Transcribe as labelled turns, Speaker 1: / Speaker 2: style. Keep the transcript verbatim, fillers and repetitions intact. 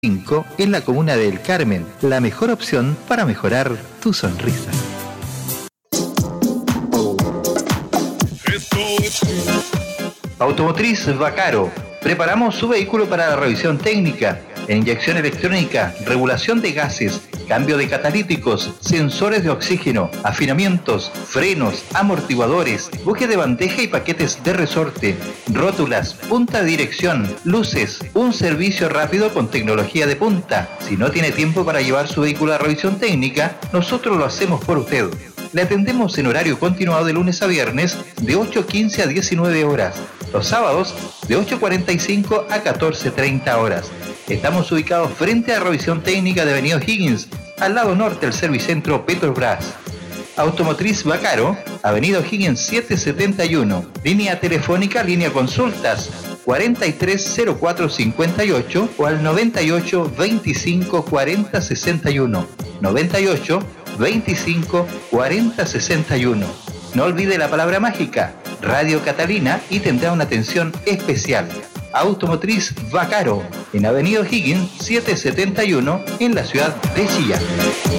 Speaker 1: cinco en la comuna del Carmen, la mejor opción para mejorar tu sonrisa. Automotriz Vaccaro. Preparamos su vehículo para la revisión técnica, inyección electrónica, regulación de gases, cambio de catalíticos, sensores de oxígeno, afinamientos, frenos, amortiguadores, bujes de bandeja y paquetes de resorte, rótulas, punta de dirección, luces, un servicio rápido con tecnología de punta. Si no tiene tiempo para llevar su vehículo a revisión técnica, nosotros lo hacemos por usted. Le atendemos en horario continuado de lunes a viernes de ocho quince a diecinueve horas. Los sábados de ocho cuarenta y cinco a catorce treinta horas. Estamos ubicados frente a la revisión técnica de Avenida O'Higgins, al lado norte del Servicentro Petrobras. Automotriz Vaccaro, Avenida O'Higgins setecientos setenta y uno. Línea telefónica, línea consultas cuarenta y tres cero cuatro cincuenta y ocho o al noventa y ocho veinticinco cuarenta sesenta y uno. noventa y ocho veinticinco cuarenta sesenta y uno. No olvide la palabra mágica, Radio Catalina, y tendrá una atención especial. Automotriz Vaccaro, en Avenida O'Higgins setecientos setenta y uno, en la ciudad de Chillán.